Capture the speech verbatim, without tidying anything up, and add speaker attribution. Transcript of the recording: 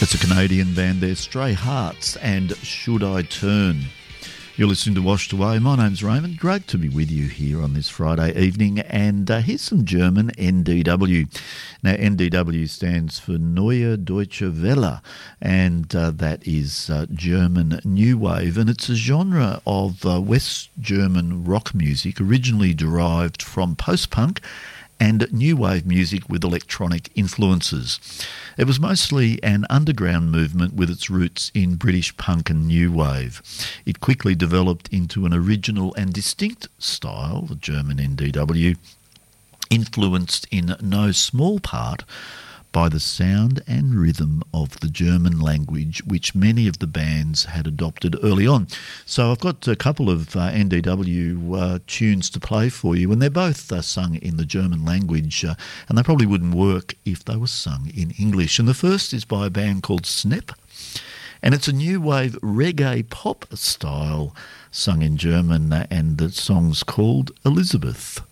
Speaker 1: That's a Canadian band there, Stray Hearts and Should I Turn. You're listening to Washed Away. My name's Raymond. Great to be with you here on this Friday evening. And uh, here's some German N D W. Now, N D W stands for Neue Deutsche Welle, and uh, that is uh, German New Wave. And it's a genre of uh, West German rock music originally derived from post-punk and new wave music with electronic influences. It was mostly an underground movement with its roots in British punk and new wave. It quickly developed into an original and distinct style, the German N D W, influenced in no small part by the sound and rhythm of the German language, which many of the bands had adopted early on. So I've got a couple of uh, N D W uh, tunes to play for you, and they're both uh, sung in the German language, uh, and they probably wouldn't work if they were sung in English. And the first is by a band called Snap, and it's a new wave reggae pop style sung in German, uh, and the song's called Elizabeth.